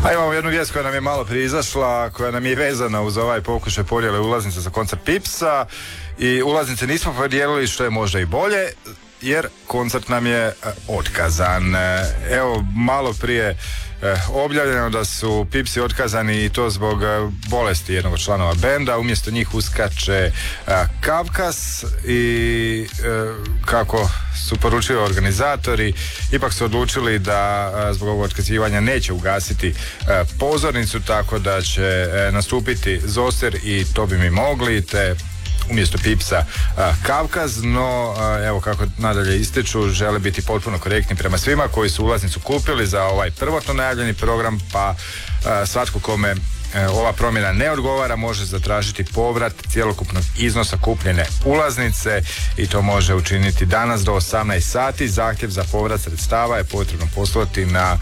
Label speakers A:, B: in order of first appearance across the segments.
A: A imamo jednu vijest koja nam je malo prije izašla, koja nam je vezana uz ovaj pokušaj podjele ulaznica za koncert Pipsa, i ulaznice nismo podijelili, što je možda i bolje, jer koncert nam je otkazan. Evo, malo prije objavljeno da su Pipsi otkazani, i to zbog bolesti jednog od članova benda. Umjesto njih uskače Kavkaz, i kako su poručili organizatori, ipak su odlučili da zbog ovog otkazivanja neće ugasiti pozornicu, tako da će nastupiti Zoster i To bi mi mogli, te umjesto Pipsa Kavkaz. No evo, kako nadalje ističu, žele biti potpuno korektni prema svima koji su ulaznicu kupili za ovaj prvotno najavljeni program, pa svatko kome ova promjena ne odgovara može zatražiti povrat cjelokupnog iznosa kupljene ulaznice, i to može učiniti danas do 18 sati. Zahtjev za povrat sredstava je potrebno poslati na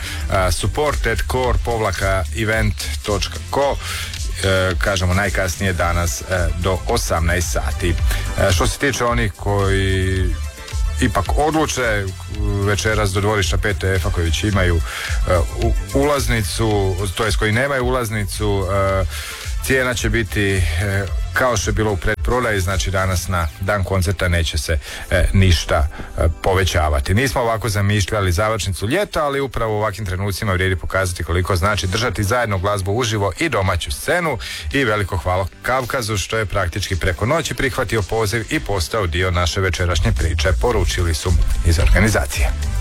A: support@core-event.co, kažemo najkasnije danas do 18 sati. Što se tiče onih koji ipak odluče večeras do dvorišta PTF-a, koji već imaju ulaznicu, to jest koji nemaju ulaznicu, cijena će biti kao što je bilo u predprodaji, znači danas na dan koncerta neće se ništa povećavati. Nismo ovako zamišljali završnicu ljeta, ali upravo u ovakvim trenucima vrijedi pokazati koliko znači držati zajedno glazbu uživo i domaću scenu, i veliko hvala Kavkazu što je praktički preko noći prihvatio poziv i postao dio naše večerašnje priče, poručili su iz organizacije.